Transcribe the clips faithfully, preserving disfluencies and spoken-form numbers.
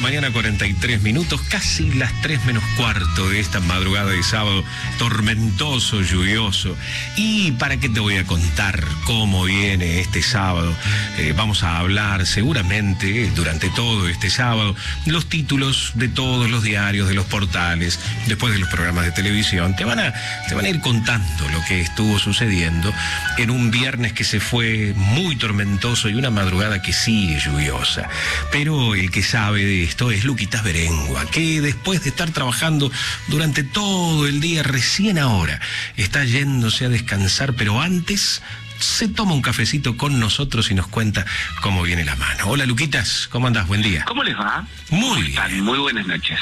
mañana, cuarenta y tres minutos, casi las tres menos cuarto de esta madrugada de sábado, tormentoso, lluvioso. ¿Y para qué te voy a contar cómo viene este sábado? Eh, vamos a hablar seguramente durante todo este sábado los títulos de todos los diarios, de los portales, después de los programas de televisión. Te van a, te van a ir contando lo que estuvo sucediendo en un viernes que se fue muy tormentoso y una madrugada que sigue lluviosa. Pero el que sabe de esto es Luquitas Berengua, que después de estar trabajando durante todo el día, recién ahora está yéndose a descansar, pero antes se toma un cafecito con nosotros y nos cuenta cómo viene la mano. Hola, Luquitas, ¿cómo andás? Buen día. ¿Cómo les va? Muy bien. Muy buenas noches.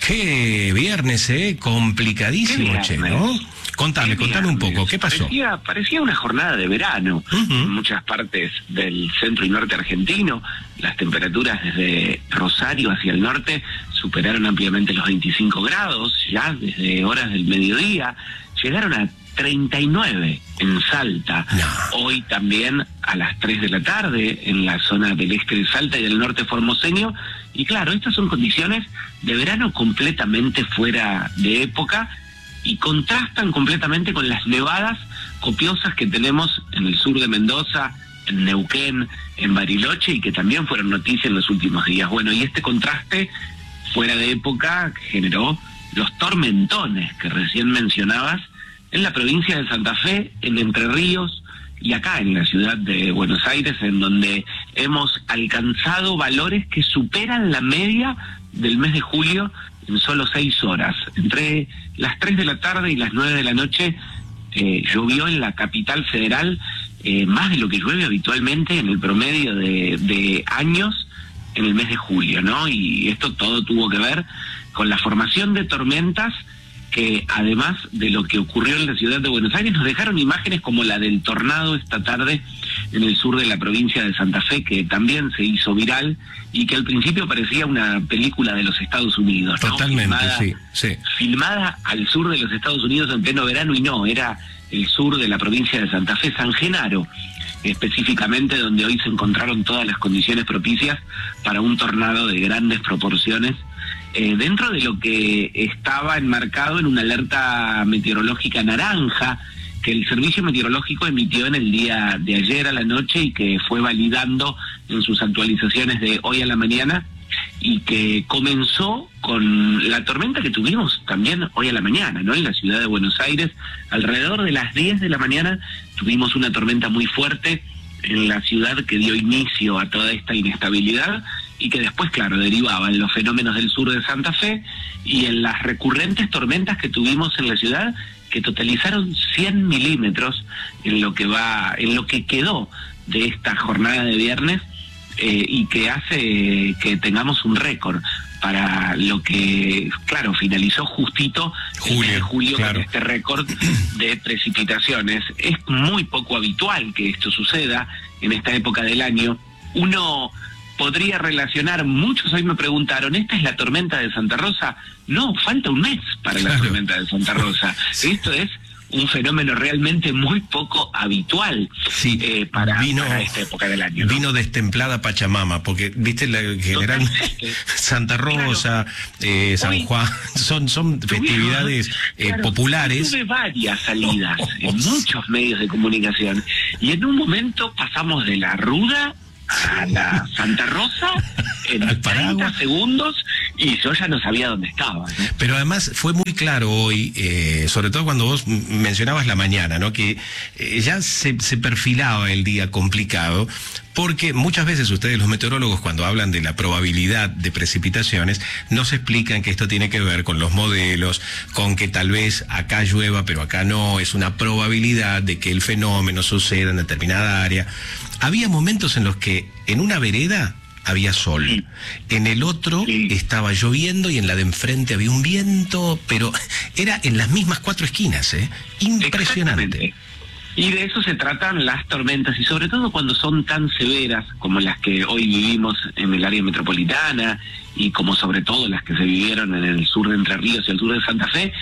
Qué viernes, ¿eh? Complicadísimo, che, ¿no? Contame, contame un poco, ¿qué pasó? Parecía, parecía una jornada de verano. Uh-huh. En muchas partes del centro y norte argentino, las temperaturas desde Rosario hacia el norte superaron ampliamente los veinticinco grados, ya desde horas del mediodía, llegaron a treinta y nueve en Salta. No. Hoy también a las tres de la tarde en la zona del este de Salta y del norte formoseño. Y claro, estas son condiciones de verano completamente fuera de época y contrastan completamente con las nevadas copiosas que tenemos en el sur de Mendoza, en Neuquén, en Bariloche, y que también fueron noticia en los últimos días. Bueno, y este contraste fuera de época generó los tormentones que recién mencionabas en la provincia de Santa Fe, en Entre Ríos y acá en la ciudad de Buenos Aires, en donde hemos alcanzado valores que superan la media del mes de julio en solo seis horas. Entre las tres de la tarde y las nueve de la noche eh, llovió en la capital federal eh, más de lo que llueve habitualmente en el promedio de, de años en el mes de julio, ¿no? Y esto todo tuvo que ver con la formación de tormentas que, además de lo que ocurrió en la ciudad de Buenos Aires, nos dejaron imágenes como la del tornado esta tarde en el sur de la provincia de Santa Fe, que también se hizo viral y que al principio parecía una película de los Estados Unidos, ¿no? Totalmente, filmada, sí, sí. Filmada al sur de los Estados Unidos en pleno verano, y no, era el sur de la provincia de Santa Fe, San Genaro, específicamente, donde hoy se encontraron todas las condiciones propicias para un tornado de grandes proporciones, eh, dentro de lo que estaba enmarcado en una alerta meteorológica naranja que el Servicio Meteorológico emitió en el día de ayer a la noche y que fue validando en sus actualizaciones de hoy a la mañana, y que comenzó con la tormenta que tuvimos también hoy a la mañana, ¿no? En la ciudad de Buenos Aires, alrededor de las diez de la mañana, tuvimos una tormenta muy fuerte en la ciudad que dio inicio a toda esta inestabilidad y que después, claro, derivaba en los fenómenos del sur de Santa Fe y en las recurrentes tormentas que tuvimos en la ciudad, que totalizaron cien milímetros en lo que va, en lo que quedó de esta jornada de viernes, eh, y que hace que tengamos un récord para lo que, claro, finalizó justito julio, el de julio, claro, con este récord de precipitaciones. Es muy poco habitual que esto suceda en esta época del año. Uno podría relacionar, muchos hoy me preguntaron, ¿esta es la tormenta de Santa Rosa? No, falta un mes para claro. la tormenta de Santa Rosa. Sí. Esto es un fenómeno realmente muy poco habitual, sí, eh, para, vino, para esta época del año, ¿no? Vino destemplada Pachamama, porque, viste, la general Santa Rosa, claro. eh, San Hoy, Juan, son, son festividades eh, claro, populares. Tuve varias salidas oh, oh, en muchos medios de comunicación, y en un momento pasamos de la ruda a la Santa Rosa en treinta segundos y yo ya no sabía dónde estaba, ¿no? Pero además fue muy claro hoy, eh, sobre todo cuando vos mencionabas la mañana, ¿no? Que eh, ya se, se perfilaba el día complicado, porque muchas veces ustedes, los meteorólogos, cuando hablan de la probabilidad de precipitaciones, nos explican que esto tiene que ver con los modelos, con que tal vez acá llueva, pero acá no, es una probabilidad de que el fenómeno suceda en determinada área. Había momentos en los que en una vereda había sol, sí. en el otro sí. estaba lloviendo y en la de enfrente había un viento, pero era en las mismas cuatro esquinas, ¿eh? Impresionante. Y de eso se tratan las tormentas, y sobre todo cuando son tan severas como las que hoy vivimos en el área metropolitana y como sobre todo las que se vivieron en el sur de Entre Ríos y el sur de Santa Fe,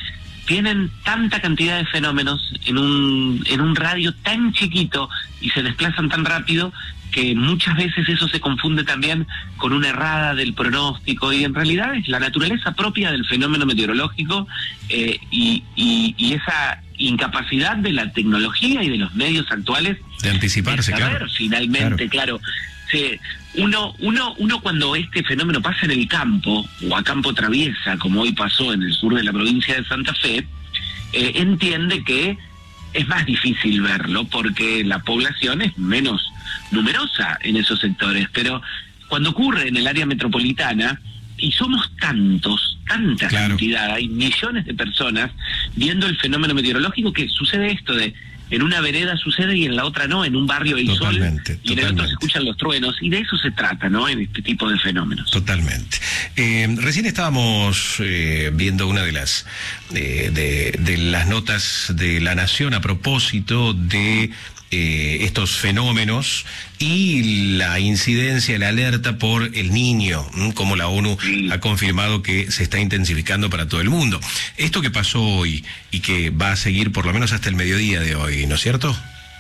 tienen tanta cantidad de fenómenos en un, en un radio tan chiquito y se desplazan tan rápido que muchas veces eso se confunde también con una errada del pronóstico, y en realidad es la naturaleza propia del fenómeno meteorológico eh, y, y, y esa incapacidad de la tecnología y de los medios actuales de anticiparse, de saber, claro. finalmente, claro. claro se, uno, uno, uno cuando este fenómeno pasa en el campo, o a campo traviesa, como hoy pasó en el sur de la provincia de Santa Fe, eh, entiende que es más difícil verlo porque la población es menos numerosa en esos sectores, pero cuando ocurre en el área metropolitana, y somos tantos, tanta claro. cantidad, hay millones de personas viendo el fenómeno meteorológico, que sucede esto de en una vereda sucede y en la otra no, en un barrio hay totalmente, sol y en el otro se escuchan los truenos, y de eso se trata, ¿no?, en este tipo de fenómenos. Totalmente. Eh, recién estábamos eh, viendo una de las eh, de, de las notas de La Nación a propósito de Eh, estos fenómenos y la incidencia, la alerta por el niño, ¿m? Como la ONU sí. ha confirmado que se está intensificando para todo el mundo. Esto que pasó hoy y que va a seguir por lo menos hasta el mediodía de hoy, ¿no es cierto?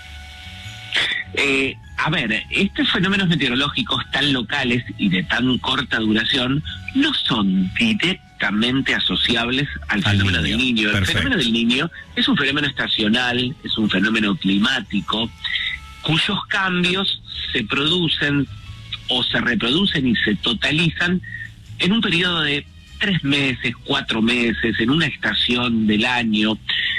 Eh, a ver, estos fenómenos meteorológicos tan locales y de tan corta duración no son directamente asociables al, al fenómeno niño. del niño. El Perfecto. fenómeno del niño es un fenómeno estacional, es un fenómeno climático, cuyos cambios se producen o se reproducen y se totalizan en un periodo de tres meses, cuatro meses, en una estación del año.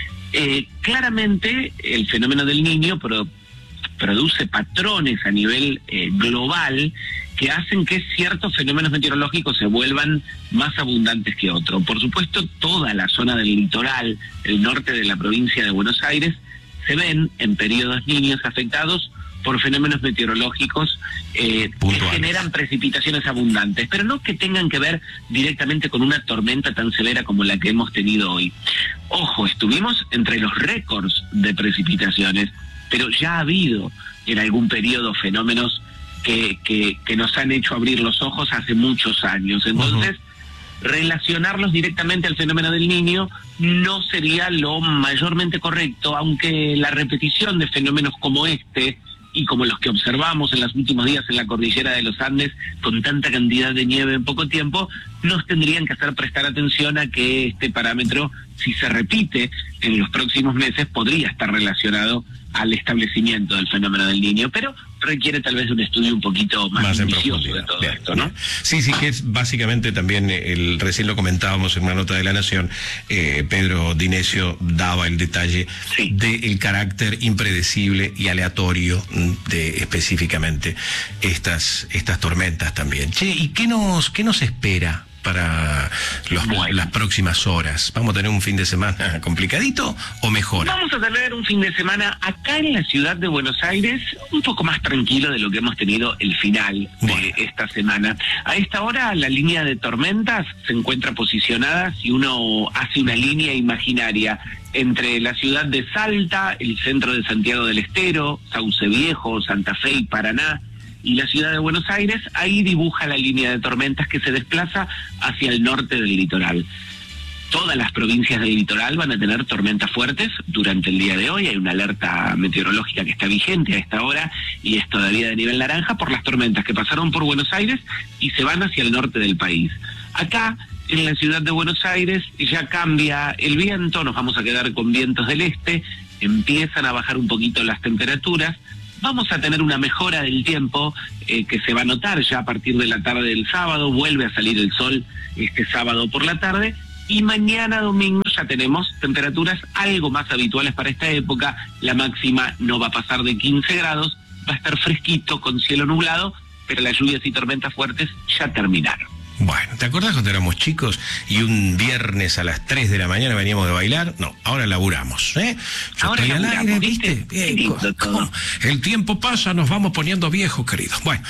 Eh, claramente el fenómeno del niño pro, produce patrones a nivel eh, global que hacen que ciertos fenómenos meteorológicos se vuelvan más abundantes que otros. Por supuesto, toda la zona del litoral, el norte de la provincia de Buenos Aires, se ven en periodos niños afectados por fenómenos meteorológicos eh, que generan precipitaciones abundantes, pero no que tengan que ver directamente con una tormenta tan severa como la que hemos tenido hoy. Ojo, estuvimos entre los récords de precipitaciones, pero ya ha habido en algún periodo fenómenos que, que, que nos han hecho abrir los ojos hace muchos años. Entonces, uh-huh. relacionarlos directamente al fenómeno del niño no sería lo mayormente correcto, aunque la repetición de fenómenos como este y como los que observamos en los últimos días en la cordillera de los Andes, con tanta cantidad de nieve en poco tiempo, nos tendrían que hacer prestar atención a que este parámetro, si se repite en los próximos meses, podría estar relacionado al establecimiento del fenómeno del niño, pero requiere tal vez un estudio un poquito más, más minucioso de todo bien, esto, ¿no? Bien. Sí, sí, que es básicamente también, el recién lo comentábamos en una nota de La Nación, eh, Pedro Dinesio daba el detalle sí. del carácter impredecible y aleatorio de específicamente estas, estas tormentas también. Che, ¿y qué nos, qué nos espera para los, bueno. las próximas horas? ¿Vamos a tener un fin de semana complicadito o mejor? Vamos a tener un fin de semana acá en la ciudad de Buenos Aires un poco más tranquilo de lo que hemos tenido el final bueno. de esta semana. A esta hora la línea de tormentas se encuentra posicionada, si uno hace una línea imaginaria, entre la ciudad de Salta, el centro de Santiago del Estero, Sauce Viejo, Santa Fe y Paraná, y la ciudad de Buenos Aires. Ahí dibuja la línea de tormentas que se desplaza hacia el norte del litoral. Todas las provincias del litoral van a tener tormentas fuertes durante el día de hoy. Hay una alerta meteorológica que está vigente a esta hora y es todavía de nivel naranja por las tormentas que pasaron por Buenos Aires y se van hacia el norte del país. Acá, en la ciudad de Buenos Aires, ya cambia el viento, nos vamos a quedar con vientos del este, empiezan a bajar un poquito las temperaturas. Vamos a tener una mejora del tiempo eh, que se va a notar ya a partir de la tarde del sábado. Vuelve a salir el sol este sábado por la tarde. Y mañana domingo ya tenemos temperaturas algo más habituales para esta época. La máxima no va a pasar de quince grados. Va a estar fresquito con cielo nublado, pero las lluvias y tormentas fuertes ya terminaron. Bueno, ¿te acordás cuando éramos chicos y un viernes a las tres de la mañana veníamos de bailar? No, ahora laburamos, ¿eh? Yo ahora estoy laburamos, al aire, ¿viste? Bien, ¿viste? ¿cómo? El tiempo pasa, nos vamos poniendo viejos, queridos. Bueno,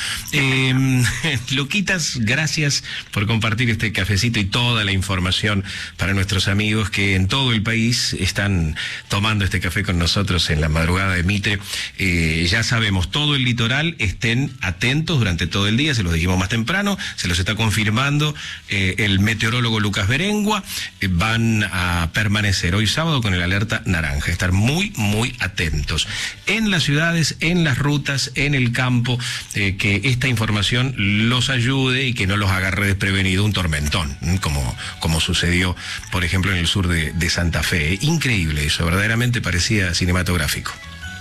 eh, Luquitas, gracias por compartir este cafecito y toda la información para nuestros amigos que en todo el país están tomando este café con nosotros en la madrugada de Mitre. Eh, ya sabemos, todo el litoral, estén atentos durante todo el día, se los dijimos más temprano, se los está confirmando informando eh, el meteorólogo Lucas Berengua, eh, van a permanecer hoy sábado con el alerta naranja, estar muy, muy atentos en las ciudades, en las rutas, en el campo, eh, que esta información los ayude y que no los agarre desprevenido un tormentón, como, como sucedió, por ejemplo, en el sur de, de Santa Fe. Increíble eso, verdaderamente parecía cinematográfico.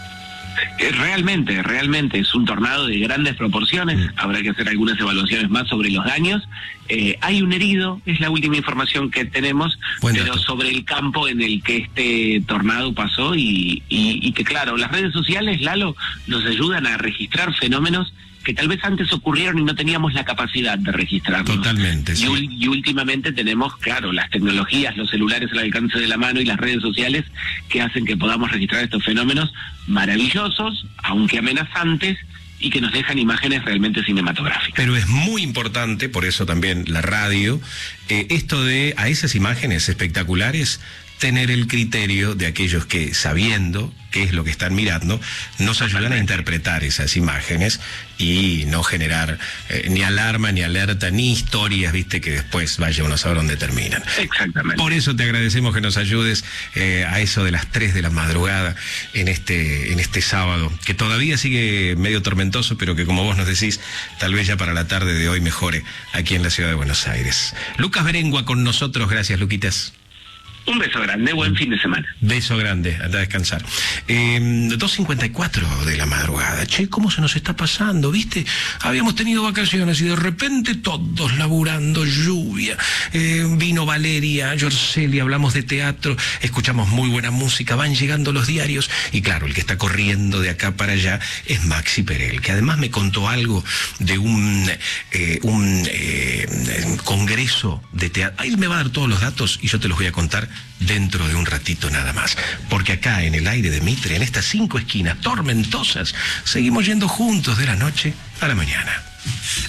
Realmente, realmente es un tornado de grandes proporciones. Mm. Habrá que hacer algunas evaluaciones más sobre los daños. Eh, hay un herido, es la última información que tenemos, Buen pero dato. sobre el campo en el que este tornado pasó y, y, y que claro, las redes sociales, Lalo, nos ayudan a registrar fenómenos que tal vez antes ocurrieron y no teníamos la capacidad de registrarlos. Totalmente, sí. Y, y últimamente tenemos, claro, las tecnologías, los celulares al alcance de la mano y las redes sociales que hacen que podamos registrar estos fenómenos maravillosos, aunque amenazantes, y que nos dejan imágenes realmente cinematográficas. Pero es muy importante, por eso también la radio, eh, esto de a esas imágenes espectaculares tener el criterio de aquellos que, sabiendo qué es lo que están mirando, nos ayudan a interpretar esas imágenes y no generar eh, ni alarma, ni alerta, ni historias, viste, que después vaya uno a saber dónde terminan. Exactamente. Por eso te agradecemos que nos ayudes eh, a eso de las tres de la madrugada en este, en este sábado, que todavía sigue medio tormentoso, pero que, como vos nos decís, tal vez ya para la tarde de hoy mejore aquí en la ciudad de Buenos Aires. Lucas Berengua con nosotros, gracias, Luquitas. Un beso grande, buen fin de semana. Beso grande, anda a descansar. Eh, dos cincuenta y cuatro de la madrugada. Che, ¿cómo se nos está pasando? ¿Viste? Habíamos tenido vacaciones y de repente todos laburando, lluvia. Eh, vino Valeria, Yorceli, hablamos de teatro, escuchamos muy buena música, van llegando los diarios. Y claro, el que está corriendo de acá para allá es Maxi Perel, que además me contó algo de un, eh, un eh, congreso de teatro. Él me va a dar todos los datos y yo te los voy a contar dentro de un ratito nada más, porque acá en el aire de Mitre, en estas cinco esquinas tormentosas, seguimos yendo juntos de la noche a la mañana.